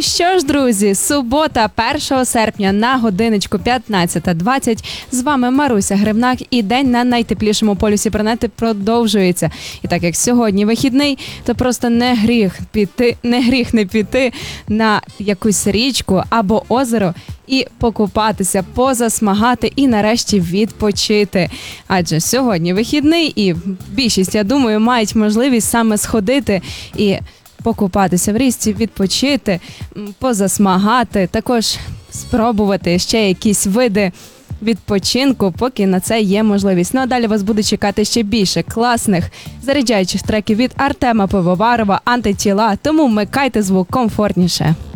що ж, друзі, субота, 1 серпня на годиночку 15:20. З вами Маруся Гривнак, і день на найтеплішому полюсі планети продовжується. І так як сьогодні вихідний, то просто не гріх не піти на якусь річку або озеро і покупатися, позасмагати і нарешті відпочити. Адже сьогодні вихідний, і більшість, я думаю, мають можливість саме сходити і покупатися в річці, відпочити, позасмагати, також спробувати ще якісь види відпочинку, поки на це є можливість. Ну а далі вас буде чекати ще більше класних заряджаючих треків від Артема Пивоварова, Антитіла, тому вмикайте звук комфортніше.